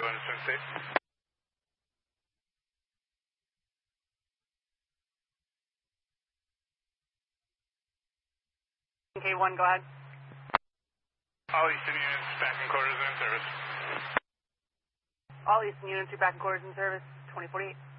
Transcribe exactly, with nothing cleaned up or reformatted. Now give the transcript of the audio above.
Clemson State. K one, go ahead. All Eastern units back in quarters in service. All Eastern units, you're back in quarters in service, twenty forty-eight.